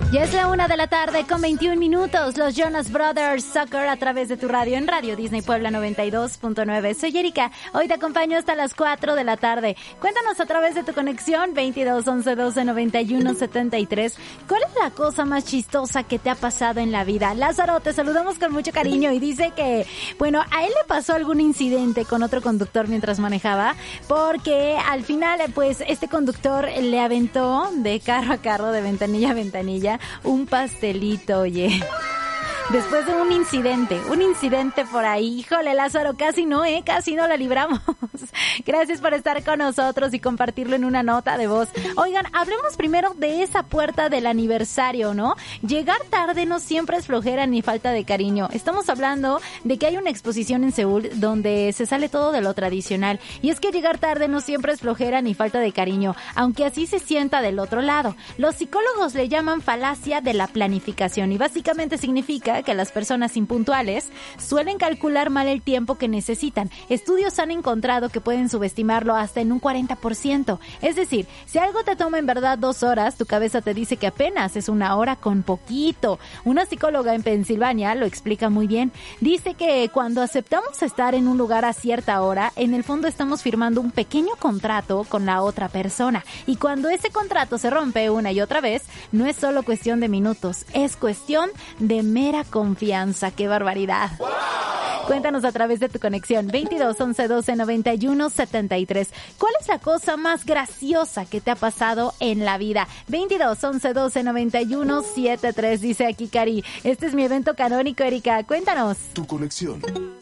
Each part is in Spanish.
Ya es la 1:00 con 21 minutos. Los Jonas Brothers, Soccer, a través de tu radio en Radio Disney Puebla 92.9. Soy Erika. Hoy te acompaño hasta las 4:00. Cuéntanos a través de tu conexión 22 11 12 91 73. ¿Cuál es la cosa más chistosa que te ha pasado en la vida? Lázaro, te saludamos con mucho cariño y dice que, bueno, a él le pasó algún incidente con otro conductor mientras manejaba, porque al final, pues, este conductor le aventó de carro a carro, de ventanilla a ventanilla, un pastelito, oye. Después de un incidente por ahí. Híjole, Lázaro, casi no la libramos. Gracias por estar con nosotros y compartirlo en una nota de voz. Oigan, hablemos primero de esa puerta del aniversario, ¿no? Llegar tarde no siempre es flojera ni falta de cariño. Estamos hablando de que hay una exposición en Seúl donde se sale todo de lo tradicional. Y es que llegar tarde no siempre es flojera ni falta de cariño, aunque así se sienta del otro lado. Los psicólogos le llaman falacia de la planificación y básicamente significa que las personas impuntuales suelen calcular mal el tiempo que necesitan. Estudios han encontrado que pueden subestimarlo hasta en un 40%. Es decir, si algo te toma en verdad 2 horas, tu cabeza te dice que apenas es 1 hora con poquito. Una psicóloga en Pensilvania lo explica muy bien. Dice que cuando aceptamos estar en un lugar a cierta hora, en el fondo estamos firmando un pequeño contrato con la otra persona. Y cuando ese contrato se rompe una y otra vez, no es solo cuestión de minutos, es cuestión de mera confianza. ¡Qué barbaridad! ¡Wow! Cuéntanos a través de tu conexión 22 11 12 91 73. ¿Cuál es la cosa más graciosa que te ha pasado en la vida? 22 11 12 91 73, dice aquí Cari. Este es mi evento canónico, Erika. Cuéntanos. Tu conexión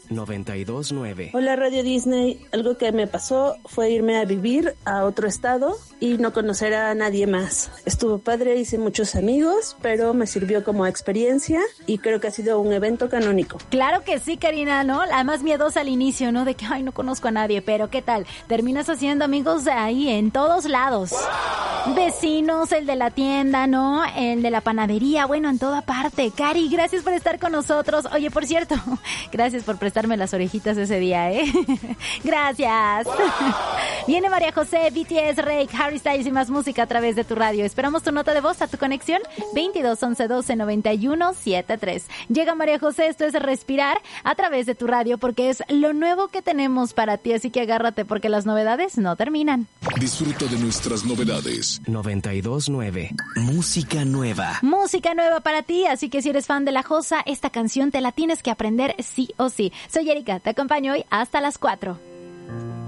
92.9. Hola Radio Disney. Algo que me pasó fue irme a vivir a otro estado y no conocer a nadie más. Estuvo padre, hice muchos amigos, pero me sirvió como experiencia y creo que ha sido un evento canónico. Claro que sí, Karina, ¿no? Además miedosa al inicio, ¿no? De que, ay, no conozco a nadie, pero ¿qué tal? Terminas haciendo amigos de ahí en todos lados. ¡Wow! Vecinos, el de la tienda, ¿no? El de la panadería, bueno, en toda parte. Cari, gracias por estar con nosotros. Oye, por cierto, gracias por prestarme las orejitas ese día, ¿eh? Gracias. ¡Wow! Viene María José, BTS, Rake, Harry Styles y más música a través de tu radio. Esperamos tu nota de voz a tu conexión 22 11 12 91 73. Llega María José, esto es Respirar a través de tu radio porque es lo nuevo que tenemos para ti, así que agárrate porque las novedades no terminan. Disfruta de nuestras novedades. 92.9. Música nueva. Música nueva para ti, así que si eres fan de La Josa, esta canción te la tienes que aprender sí o sí. Soy Erika, te acompaño hoy hasta las 4.